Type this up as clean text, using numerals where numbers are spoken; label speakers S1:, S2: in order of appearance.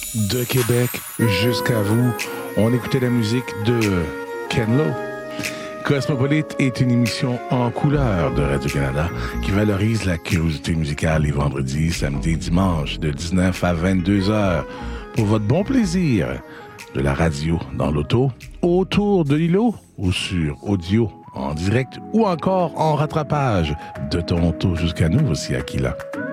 S1: De Québec jusqu'à vous, on écoutait la musique de Ken Lo. Cosmopolite est une émission en couleur de Radio-Canada qui valorise la curiosité musicale les vendredis, samedis et dimanches de 19 à 22 heures pour votre bon plaisir de la radio dans l'auto, autour de l'îlot ou sur audio en direct ou encore en rattrapage de Toronto jusqu'à nous. Voici Aquila.